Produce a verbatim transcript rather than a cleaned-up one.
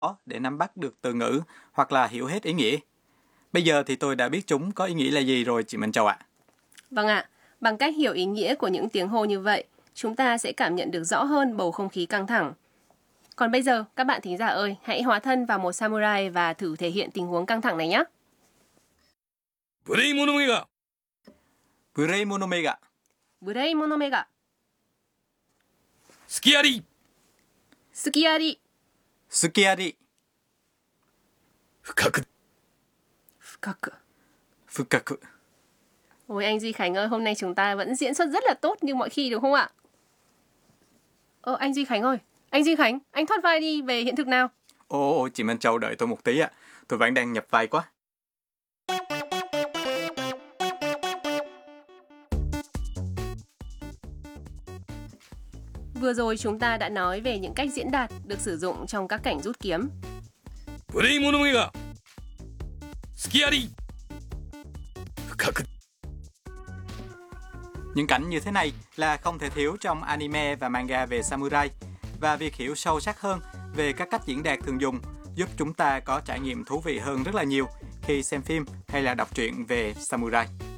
để nắm bắt được từ ngữ hoặc là hiểu hết ý nghĩa. Bây giờ thì tôi đã biết chúng có ý nghĩa là gì rồi chị Minh Châu ạ. Vâng ạ, bằng cách hiểu ý nghĩa của những tiếng hô như vậy, chúng ta sẽ cảm nhận được rõ hơn bầu không khí căng thẳng. Còn bây giờ, các bạn thính giả ơi, hãy hóa thân vào một samurai và thử thể hiện tình huống căng thẳng này nhé. 無礼者めが無礼者めが無礼者めが隙あり好きあり好きあり深く深く深く Ôi anh Duy Khánh ơi, hôm nay chúng ta vẫn diễn xuất rất là tốt như mọi khi đúng không ạ? Ờ, anh Duy Khánh ơi, anh Duy Khánh, anh thoát vai đi về hiện thực nào. Ồ, ồ, chị Minh Châu đợi tôi một tí ạ. Tôi vẫn đang nhập vai quá. Vừa rồi chúng ta đã nói về những cách diễn đạt được sử dụng trong các cảnh rút kiếm. 無礼者めが隙あり深く Những cảnh như thế này là không thể thiếu trong anime và manga về samurai, và việc hiểu sâu sắc hơn về các cách diễn đạt thường dùng giúp chúng ta có trải nghiệm thú vị hơn rất là nhiều khi xem phim hay là đọc truyện về samurai.